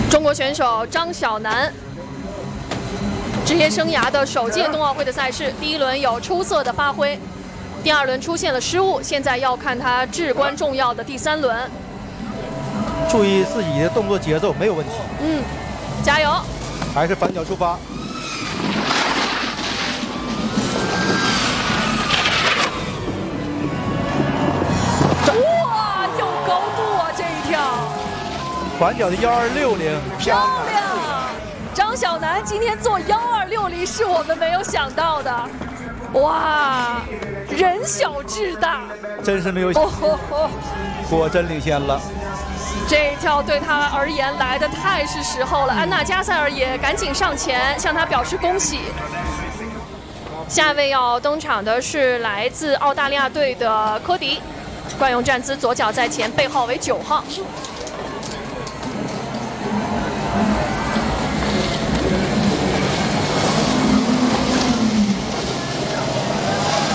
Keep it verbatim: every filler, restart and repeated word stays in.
中国选手张晓楠，职业生涯的首届冬奥会的赛事，第一轮有出色的发挥，第二轮出现了失误，现在要看他至关重要的第三轮。 注意自己的动作节奏没有问题。 嗯，加油！ 还是反脚出发。 哇，有高度啊这一跳！ 反脚的幺二六零， 漂亮！张晓楠今天做幺二六零是我们没有想到的。哇，人小志大， 真是没有想到，哦哦、果真领先了。 这一跳对他而言来的太是时候了，安娜加塞尔也赶紧上前向他表示恭喜。下一位要登场的是来自澳大利亚队的科迪，惯用站姿，左脚在前，背号为九号。